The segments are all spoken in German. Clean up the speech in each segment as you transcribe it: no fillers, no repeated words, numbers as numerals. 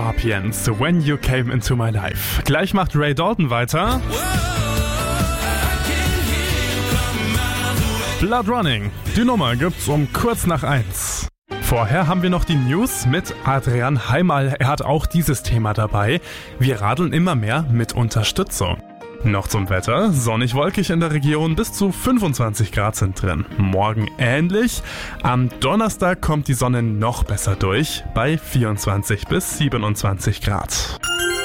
Scorpions, When You Came Into My Life. Gleich macht Ray Dalton weiter. Blood Running. Die Nummer gibt's um kurz nach 1. Vorher haben wir noch die News mit Adrian Heimal. Er hat auch dieses Thema dabei. Wir radeln immer mehr mit Unterstützung. Noch zum Wetter. Sonnig-wolkig in der Region, bis zu 25 Grad sind drin. Morgen ähnlich. Am Donnerstag kommt die Sonne noch besser durch, bei 24 bis 27 Grad.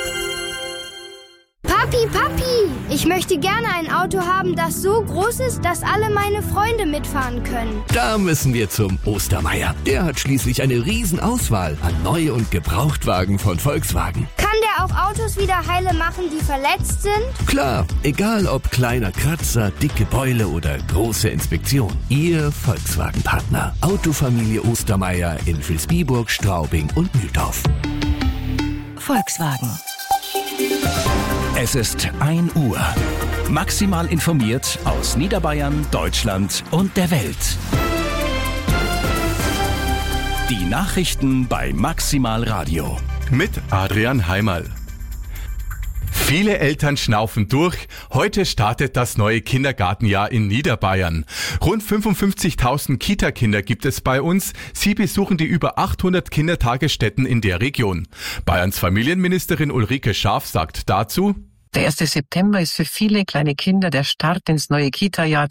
Papi, ich möchte gerne ein Auto haben, das so groß ist, dass alle meine Freunde mitfahren können. Da müssen wir zum Ostermeier. Der hat schließlich eine Riesenauswahl an Neu- und Gebrauchtwagen von Volkswagen. Kann der auch Autos wieder heile machen, die verletzt sind? Klar, egal ob kleiner Kratzer, dicke Beule oder große Inspektion. Ihr Volkswagen-Partner. Autofamilie Ostermeier in Vilsbiburg, Straubing und Mühldorf. Volkswagen. Es ist 1 Uhr. Maximal informiert aus Niederbayern, Deutschland und der Welt. Die Nachrichten bei Maximal Radio. Mit Adrian Heimal. Viele Eltern schnaufen durch. Heute startet das neue Kindergartenjahr in Niederbayern. Rund 55.000 Kita-Kinder gibt es bei uns. Sie besuchen die über 800 Kindertagesstätten in der Region. Bayerns Familienministerin Ulrike Schaaf sagt dazu: Der 1. September ist für viele kleine Kinder der Start ins neue Kita-Jahr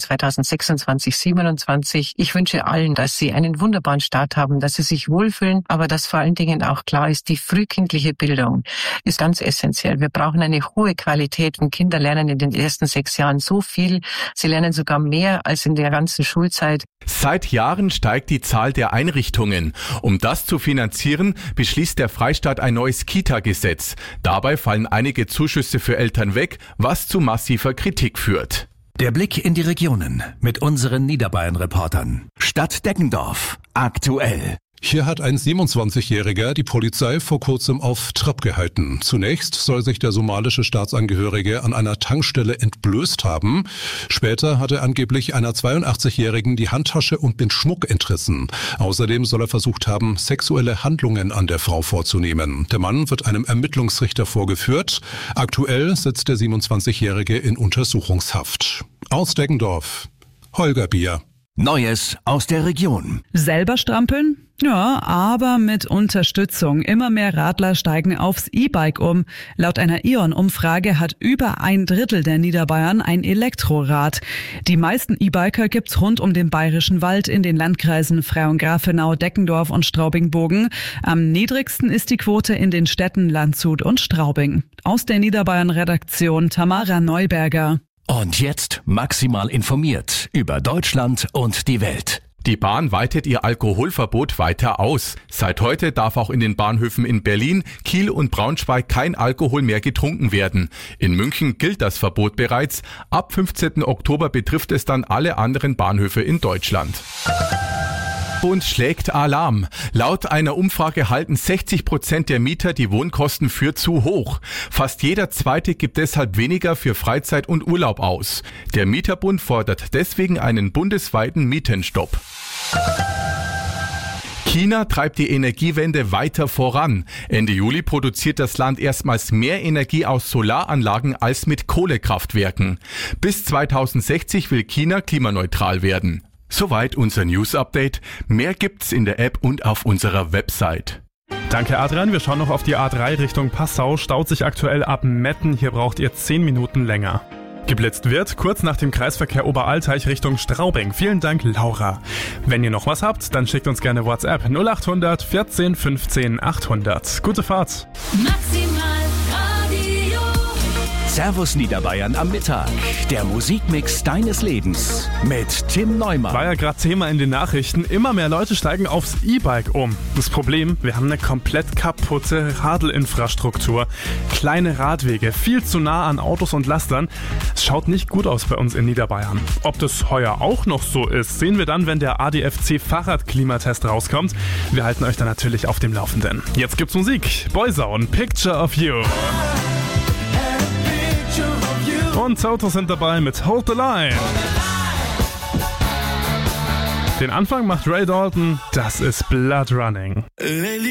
2026/27. Ich wünsche allen, dass sie einen wunderbaren Start haben, dass sie sich wohlfühlen, aber dass vor allen Dingen auch klar ist, die frühkindliche Bildung ist ganz essentiell. Wir brauchen eine hohe Qualität und Kinder lernen in den ersten 6 Jahren so viel. Sie lernen sogar mehr als in der ganzen Schulzeit. Seit Jahren steigt die Zahl der Einrichtungen. Um das zu finanzieren, beschließt der Freistaat ein neues Kita-Gesetz. Dabei fallen einige Zuschüsse für Eltern weg, was zu massiver Kritik führt. Der Blick in die Regionen mit unseren Niederbayern-Reportern. Stadt Deggendorf. Aktuell. Hier hat ein 27-Jähriger die Polizei vor kurzem auf Trab gehalten. Zunächst soll sich der somalische Staatsangehörige an einer Tankstelle entblößt haben. Später hat er angeblich einer 82-Jährigen die Handtasche und den Schmuck entrissen. Außerdem soll er versucht haben, sexuelle Handlungen an der Frau vorzunehmen. Der Mann wird einem Ermittlungsrichter vorgeführt. Aktuell sitzt der 27-Jährige in Untersuchungshaft. Aus Deggendorf, Holger Bier. Neues aus der Region. Selber strampeln? Ja, aber mit Unterstützung. Immer mehr Radler steigen aufs E-Bike um. Laut einer E.ON-Umfrage hat über 1/3 der Niederbayern ein Elektrorad. Die meisten E-Biker gibt's rund um den Bayerischen Wald in den Landkreisen Frauengrafenau, Deckendorf und Straubing-Bogen. Am niedrigsten ist die Quote in den Städten Landshut und Straubing. Aus der Niederbayern-Redaktion Tamara Neuberger. Und jetzt maximal informiert über Deutschland und die Welt. Die Bahn weitet ihr Alkoholverbot weiter aus. Seit heute darf auch in den Bahnhöfen in Berlin, Kiel und Braunschweig kein Alkohol mehr getrunken werden. In München gilt das Verbot bereits. Ab 15. Oktober betrifft es dann alle anderen Bahnhöfe in Deutschland. Bund schlägt Alarm. Laut einer Umfrage halten 60% der Mieter die Wohnkosten für zu hoch. Fast jeder Zweite gibt deshalb weniger für Freizeit und Urlaub aus. Der Mieterbund fordert deswegen einen bundesweiten Mietenstopp. China treibt die Energiewende weiter voran. Ende Juli produziert das Land erstmals mehr Energie aus Solaranlagen als mit Kohlekraftwerken. Bis 2060 will China klimaneutral werden. Soweit unser News-Update. Mehr gibt's in der App und auf unserer Website. Danke Adrian, wir schauen noch auf die A3 Richtung Passau. Staut sich aktuell ab Metten, hier braucht ihr 10 Minuten länger. Geblitzt wird kurz nach dem Kreisverkehr Oberalteich Richtung Straubing. Vielen Dank Laura. Wenn ihr noch was habt, dann schickt uns gerne WhatsApp 0800 14 15 800. Gute Fahrt. Servus Niederbayern am Mittag. Der Musikmix deines Lebens mit Tim Neumann. War ja gerade Thema in den Nachrichten. Immer mehr Leute steigen aufs E-Bike um. Das Problem, wir haben eine komplett kaputte Radelinfrastruktur. Kleine Radwege, viel zu nah an Autos und Lastern. Es schaut nicht gut aus bei uns in Niederbayern. Ob das heuer auch noch so ist, sehen wir dann, wenn der ADFC Fahrradklimatest rauskommt. Wir halten euch da natürlich auf dem Laufenden. Jetzt gibt's Musik. Boyzone, Picture of You. Und Toto sind dabei mit Hold the Line. Den Anfang macht Ray Dalton, das ist Blood Running.